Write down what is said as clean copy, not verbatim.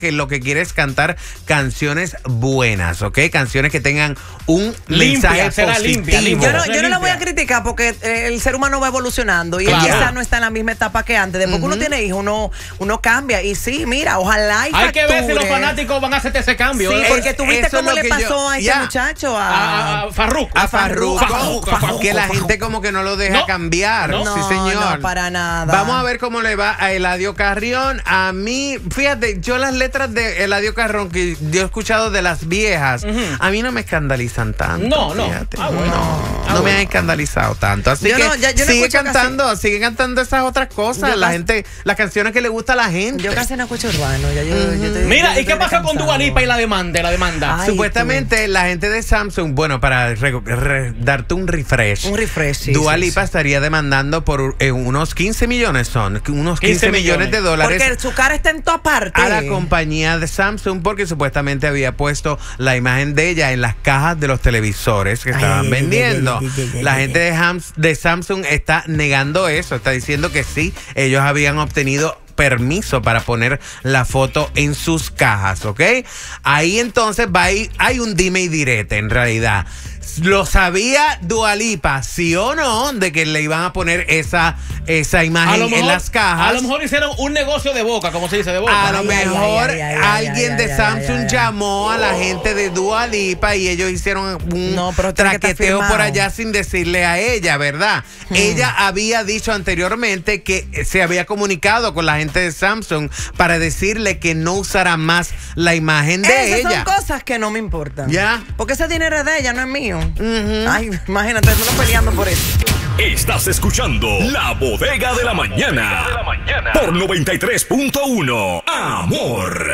que lo que quiere es cantar canciones buenas, ¿ok? Canciones que tengan un mensaje positivo. Yo no la voy a criticar porque el ser humano va evolucionando y él quizás no está en la misma etapa que antes. Después que uno tiene hijos, uno cambia. Y sí, mira, ojalá y hay que ver si los fanáticos van a hacer ese cambio. Sí, porque tú viste cómo le pasó a este muchacho, a Farruko. A Farruko, que la gente como que no lo deja cambiar. No, sí, señor. No, para nada. Vamos a ver cómo le va a Eladio Carrión. A mí, fíjate, yo las letras de Eladio Carrión que yo he escuchado de las viejas, a mí no me escandalizan tanto. No. No me han escandalizado tanto. Así que sigue cantando esas otras cosas. Las canciones que le gusta a la gente. Yo casi no escucho urbano. Mira, ¿y qué pasa con Dua Lipa y la demanda? Ay, supuestamente la gente de Samsung, bueno, para darte un refresh. Sí, Dua Lipa estaría demandando por unos 15 millones unos 15 millones de dólares. Porque su cara está en toda parte. A la compañía de Samsung porque supuestamente había puesto la imagen de ella en las cajas de los televisores que estaban vendiendo. La gente de Samsung está negando eso, está diciendo que sí, ellos habían obtenido permiso para poner la foto en sus cajas, ¿ok? Ahí entonces hay un dime y direte en realidad. ¿Lo sabía Dua Lipa, sí o no, de que le iban a poner esa imagen en las cajas? A lo mejor hicieron un negocio de boca, como se dice, de boca. A lo mejor alguien de Samsung llamó a la gente de Dua Lipa y ellos hicieron un traqueteo por allá sin decirle a ella, ¿verdad? Ella había dicho anteriormente que se había comunicado con la gente de Samsung para decirle que no usara más la imagen de ella. Esas son cosas que no me importan. ¿Ya? Porque ese dinero es de ella, no es mío. Ay, imagínate, estamos peleando por eso. Estás escuchando La Bodega de la Mañana por 93.1 Amor.